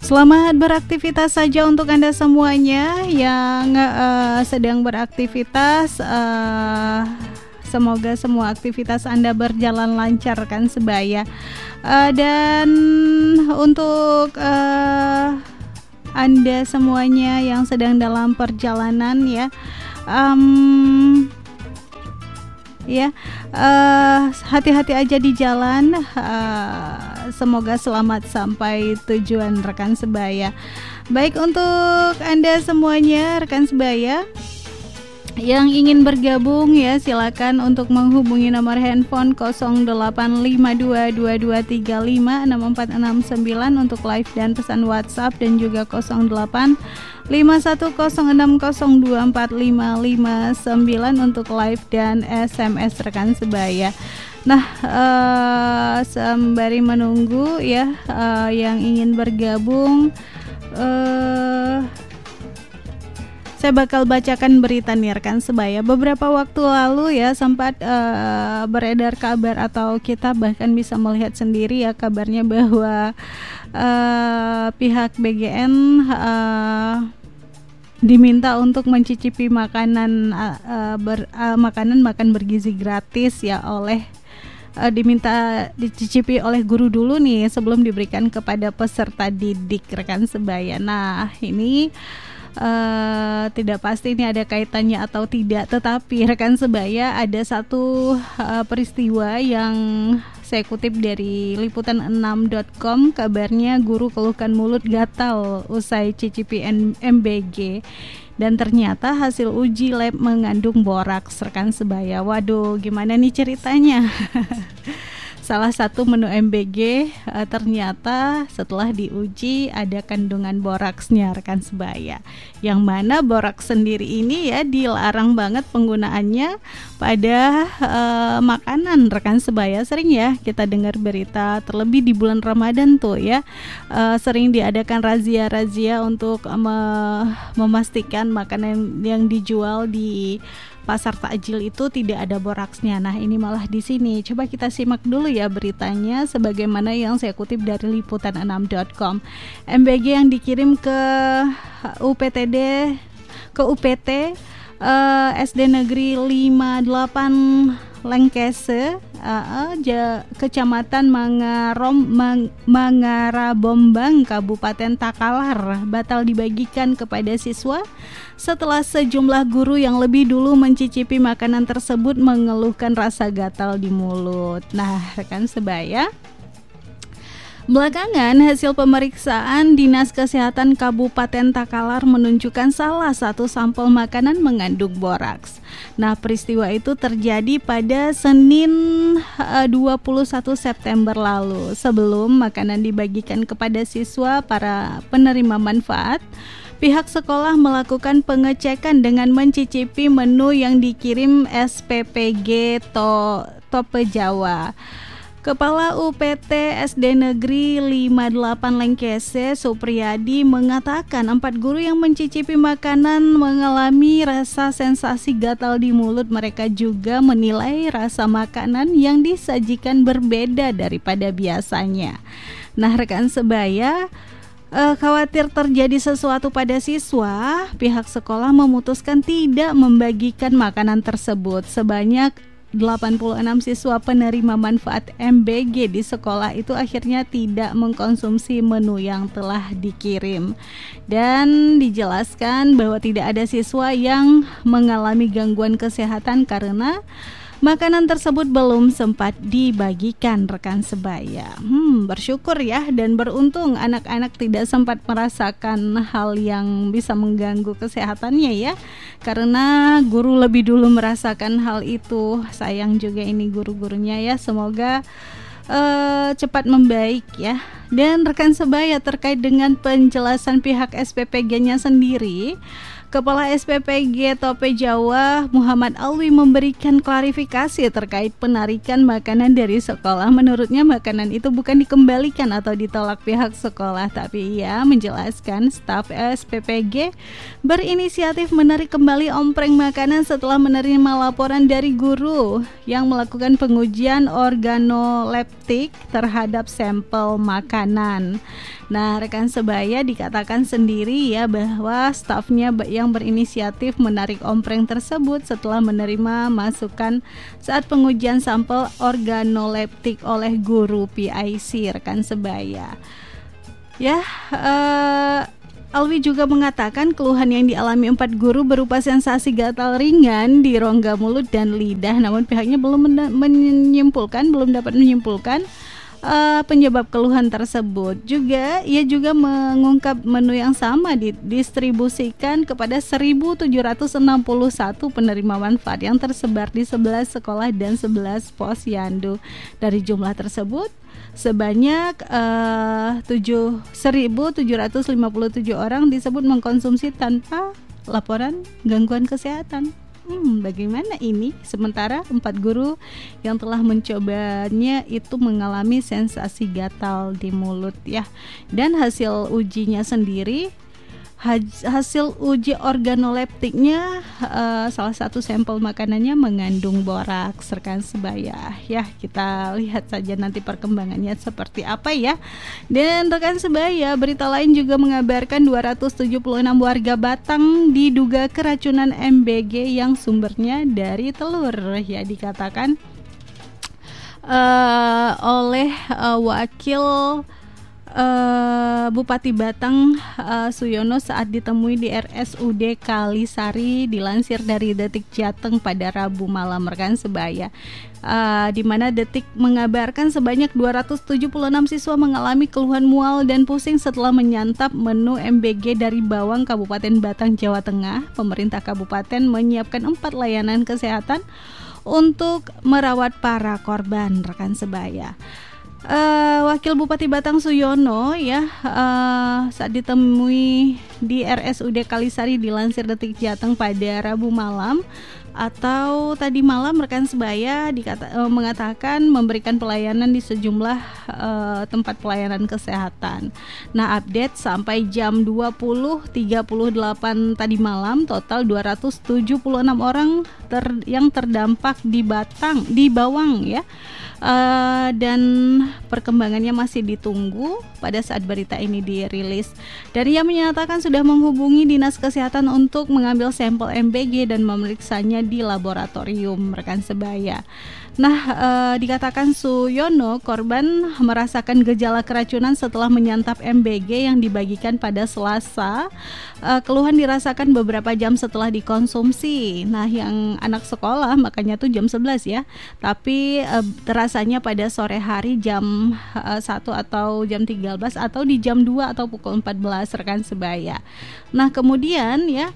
Selamat beraktivitas saja untuk Anda semuanya yang sedang beraktivitas. Semoga semua aktivitas Anda berjalan lancar kan sebaya. Dan untuk Anda semuanya yang sedang dalam perjalanan ya, hati-hati aja di jalan. Semoga selamat sampai tujuan rekan sebaya. Baik, untuk Anda semuanya rekan sebaya yang ingin bergabung ya, silakan untuk menghubungi nomor handphone 085223564669 untuk live dan pesan WhatsApp, dan juga 085160245559 untuk live dan SMS rekan sebaya. Nah, sembari menunggu ya, yang ingin bergabung, saya bakal bacakan berita nih rekan sebaya. Beberapa waktu lalu ya sempat beredar kabar, atau kita bahkan bisa melihat sendiri ya kabarnya, bahwa pihak BGN diminta untuk mencicipi makanan makan bergizi gratis ya, diminta dicicipi oleh guru dulu nih sebelum diberikan kepada peserta didik rekan sebaya. Nah, ini tidak pasti ini ada kaitannya atau tidak, tetapi rekan sebaya ada satu peristiwa yang saya kutip dari liputan6.com. Kabarnya guru keluhkan mulut gatal usai cicipi MBG, dan ternyata hasil uji lab mengandung boraks rekan sebaya. Waduh, gimana nih ceritanya? Salah satu menu MBG ternyata setelah diuji ada kandungan boraksnya rekan sebaya. Yang mana boraks sendiri ini ya dilarang banget penggunaannya pada makanan rekan sebaya. Sering ya kita dengar berita, terlebih di bulan Ramadan tuh ya, sering diadakan razia-razia untuk memastikan makanan yang dijual di pasar takjil itu tidak ada boraksnya. Nah, ini malah di sini. Coba kita simak dulu ya beritanya sebagaimana yang saya kutip dari liputan6.com. MBG yang dikirim ke UPT SD Negeri 58 Lengkese, Kecamatan Mangarabombang, Kabupaten Takalar, batal dibagikan kepada siswa setelah sejumlah guru yang lebih dulu mencicipi makanan tersebut mengeluhkan rasa gatal di mulut. Nah, rekan sebaya, belakangan hasil pemeriksaan Dinas Kesehatan Kabupaten Takalar menunjukkan salah satu sampel makanan mengandung boraks. Nah, peristiwa itu terjadi pada Senin 21 September lalu. Sebelum makanan dibagikan kepada siswa para penerima manfaat, pihak sekolah melakukan pengecekan dengan mencicipi menu yang dikirim SPPG Tope Jawa. Kepala UPT SD Negeri 58 Lengkese, Supriyadi, mengatakan 4 guru yang mencicipi makanan mengalami rasa sensasi gatal di mulut. Mereka juga menilai rasa makanan yang disajikan berbeda daripada biasanya. Nah, rekan sebaya, khawatir terjadi sesuatu pada siswa, pihak sekolah memutuskan tidak membagikan makanan tersebut. Sebanyak 86 siswa penerima manfaat MBG di sekolah itu akhirnya tidak mengkonsumsi menu yang telah dikirim, dan dijelaskan bahwa tidak ada siswa yang mengalami gangguan kesehatan karena makanan tersebut belum sempat dibagikan rekan sebaya. Bersyukur ya, dan beruntung anak-anak tidak sempat merasakan hal yang bisa mengganggu kesehatannya ya, karena guru lebih dulu merasakan hal itu. Sayang juga ini guru-gurunya ya, semoga cepat membaik ya. Dan rekan sebaya, terkait dengan penjelasan pihak SPPG-nya sendiri, Kepala SPPG Tope Jawa Muhammad Alwi memberikan klarifikasi terkait penarikan makanan dari sekolah. Menurutnya makanan itu bukan dikembalikan atau ditolak pihak sekolah, tapi ia menjelaskan staf SPPG berinisiatif menarik kembali ompreng makanan setelah menerima laporan dari guru yang melakukan pengujian organoleptik terhadap sampel makanan makanan. Nah, rekan sebaya dikatakan sendiri ya bahwa stafnya yang berinisiatif menarik ompreng tersebut setelah menerima masukan saat pengujian sampel organoleptik oleh guru PIC rekan sebaya. Ya, Alwi juga mengatakan keluhan yang dialami 4 guru berupa sensasi gatal ringan di rongga mulut dan lidah, namun pihaknya belum dapat menyimpulkan penyebab keluhan tersebut. Ia juga mengungkap menu yang sama didistribusikan kepada 1.761 penerima manfaat yang tersebar di 11 sekolah dan 11 posyandu. Dari jumlah tersebut, sebanyak 1.757 orang disebut mengkonsumsi tanpa laporan gangguan kesehatan. Bagaimana ini? Sementara 4 guru yang telah mencobanya itu mengalami sensasi gatal di mulut ya. Dan hasil ujinya sendiri, hasil uji organoleptiknya, salah satu sampel makanannya mengandung boraks rekan sebaya. Ya, kita lihat saja nanti perkembangannya seperti apa ya. Dan rekan sebaya, berita lain juga mengabarkan 276 warga Batang diduga keracunan MBG yang sumbernya dari telur. Ya, dikatakan oleh wakil Bupati Batang Suyono saat ditemui di RSUD Kalisari. Dilansir dari Detik Jateng pada Rabu malam rekan sebaya, di mana Detik mengabarkan sebanyak 276 siswa mengalami keluhan mual dan pusing setelah menyantap menu MBG dari Bawang Kabupaten Batang, Jawa Tengah. Pemerintah kabupaten menyiapkan 4 layanan kesehatan untuk merawat para korban rekan sebaya. Wakil Bupati Batang Suyono ya saat ditemui di RSUD Kalisari, dilansir Detik Jateng pada Rabu malam atau tadi malam rekan sebaya, mengatakan memberikan pelayanan di sejumlah tempat pelayanan kesehatan. Nah, update sampai jam 20.38 tadi malam, total 276 orang yang terdampak di Bawang ya. Dan perkembangannya masih ditunggu pada saat berita ini dirilis. Dan ia menyatakan sudah menghubungi Dinas Kesehatan untuk mengambil sampel MBG dan memeriksanya di laboratorium rekan sebaya. Nah, dikatakan Suyono, korban merasakan gejala keracunan setelah menyantap MBG yang dibagikan pada Selasa. Keluhan dirasakan beberapa jam setelah dikonsumsi. Nah, yang anak sekolah makanya tuh jam 11 ya. Tapi terasanya pada sore hari jam 1 atau jam 13 atau di jam 2 atau pukul 14 rekan sebaya. Nah, kemudian ya,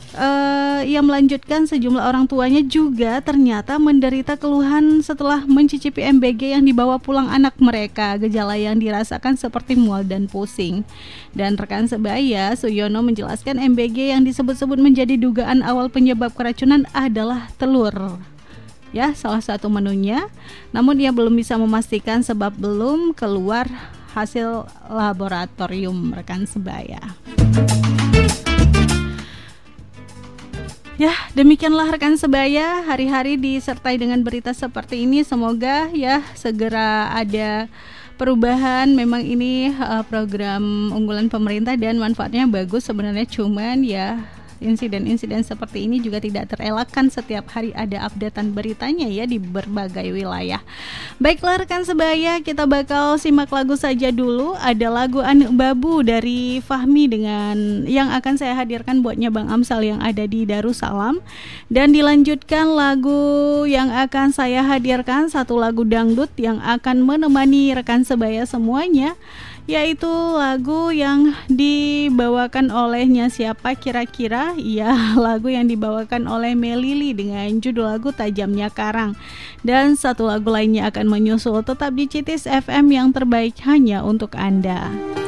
ia melanjutkan sejumlah orang tuanya juga ternyata menderita keluhan setelah mencicipi MBG yang dibawa pulang anak mereka. Gejala yang dirasakan seperti mual dan pusing. Dan rekan sebaya, Suyono menjelaskan MBG yang disebut-sebut menjadi dugaan awal penyebab keracunan adalah telur. Ya, salah satu menunya. Namun ia belum bisa memastikan sebab belum keluar hasil laboratorium rekan sebaya. Ya, demikianlah rekan sebaya, hari-hari disertai dengan berita seperti ini. Semoga ya segera ada perubahan. Memang ini program unggulan pemerintah dan manfaatnya bagus sebenarnya, cuman ya insiden-insiden seperti ini juga tidak terelakkan. Setiap hari ada updatean beritanya ya di berbagai wilayah. Baiklah rekan sebaya, kita bakal simak lagu saja dulu. Ada lagu Anu Babu dari Fahmi dengan yang akan saya hadirkan buatnya Bang Amsal yang ada di Darussalam. Dan dilanjutkan lagu yang akan saya hadirkan, satu lagu dangdut yang akan menemani rekan sebaya semuanya, yaitu lagu yang dibawakan olehnya siapa kira-kira? Ya, lagu yang dibawakan oleh Melili dengan judul lagu Tajamnya Karang. Dan satu lagu lainnya akan menyusul. Tetap di Citis FM yang terbaik hanya untuk Anda.